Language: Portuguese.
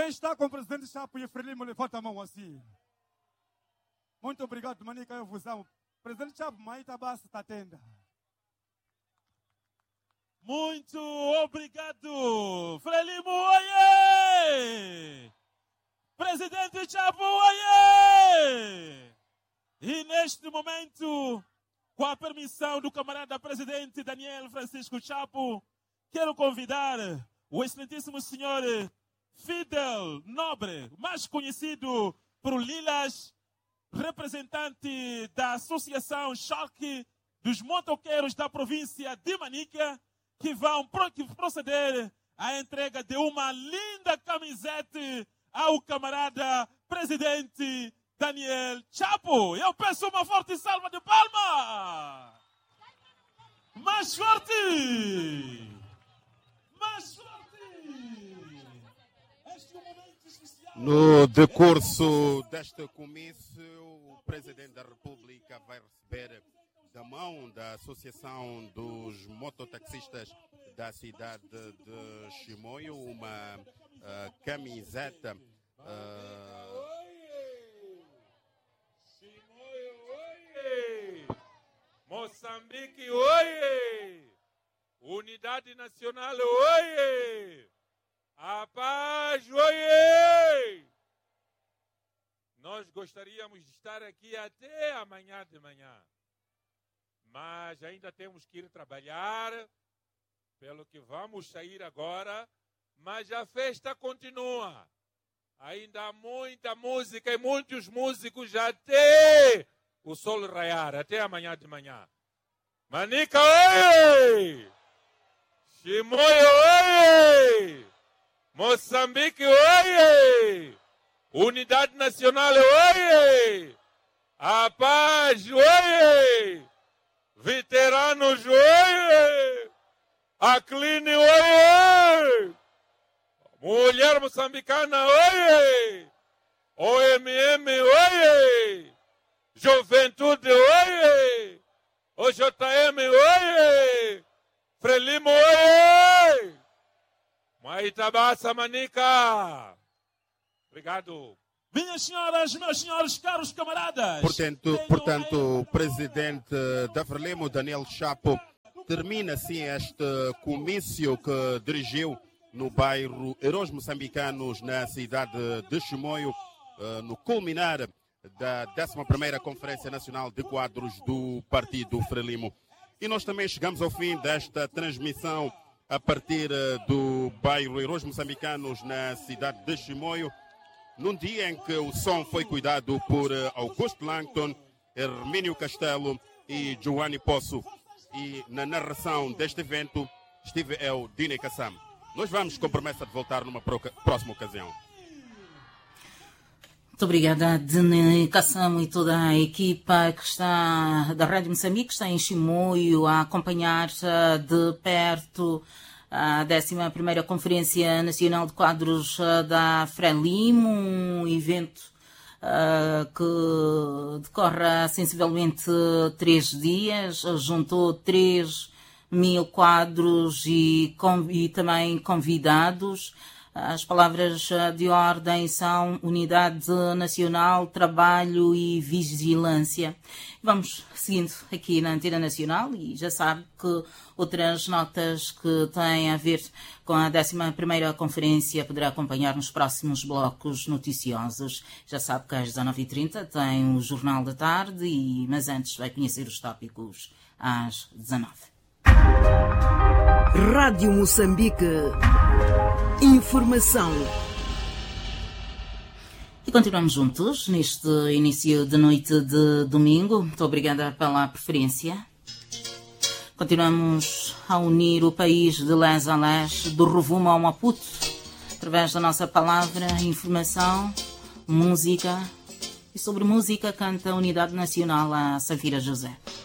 Quem está com o presidente Chapo e Frelimo, levanta a mão assim. Muito obrigado, Manica, eu vos amo. Presidente Chapo, Maíta Basta, tá tenda. Muito obrigado, Frelimo, oiê! Presidente Chapo, oiê! E neste momento, com a permissão do camarada presidente Daniel Francisco Chapo, quero convidar o excelentíssimo senhor Fidel Nobre, mais conhecido por Lilas, representante da Associação Choque dos Motoqueiros da província de Manica, que vão proceder à entrega de uma linda camiseta ao camarada presidente Daniel Chapo. Eu peço uma forte salva de palmas. Mais forte! Mais forte! Este é um momento especial. No decurso deste comício, o Presidente da República vai receber da mão da Associação dos Mototaxistas da cidade de Chimoio uma camiseta. Chimoio, oiê! Moçambique, oiê! Unidade Nacional, oiê! A paz, oiê! Nós gostaríamos de estar aqui até amanhã de manhã, mas ainda temos que ir trabalhar, pelo que vamos sair agora, mas a festa continua. Ainda há muita música e muitos músicos até o sol raiar, até amanhã de manhã. Manica, oi! Chimoio, oi! Moçambique, oi! Unidade Nacional, oi! A paz, oi! Veteranos, oi! A Cline, oi! Mulher moçambicana, oi! OMM, oi! Juventude, oi! OJM, oi! Frelimo, oi! Maíta Basta, Manica! Obrigado. Minhas senhoras, meus senhores, caros camaradas. Portanto, o presidente da Frelimo, Daniel Chapo, termina assim este comício que dirigiu no bairro Heróis Moçambicanos, na cidade de Chimoio, no culminar da 11ª Conferência Nacional de Quadros do Partido Frelimo. E nós também chegamos ao fim desta transmissão a partir do bairro Heróis Moçambicanos, na cidade de Chimoio, num dia em que o som foi cuidado por Augusto Langton, Hermínio Castelo e Giovanni Poço. E na narração deste evento estive eu, Dine Kassam. Nós vamos com promessa de voltar numa próxima ocasião. Muito obrigada, Dine Kassam e toda a equipa que está da Rádio Moçambique, que está em Chimoio a acompanhar de perto a 11ª Conferência Nacional de Quadros da Frelimo, um evento que decorre há sensivelmente 3 dias, juntou 3.000 quadros e também convidados. As palavras de ordem são unidade nacional, trabalho e vigilância. Vamos seguindo aqui na Antena Nacional e já sabe que outras notas que têm a ver com a 11ª Conferência poderá acompanhar nos próximos blocos noticiosos. Já sabe que às 19h30 tem o Jornal da Tarde, mas antes vai conhecer os tópicos às 19h. Rádio Moçambique. Informação. E continuamos juntos neste início de noite de domingo. Muito obrigada pela preferência. Continuamos a unir o país de lés a lés, do Rovuma ao Maputo, através da nossa palavra, informação, música. E sobre música canta a Unidade Nacional a Safira José.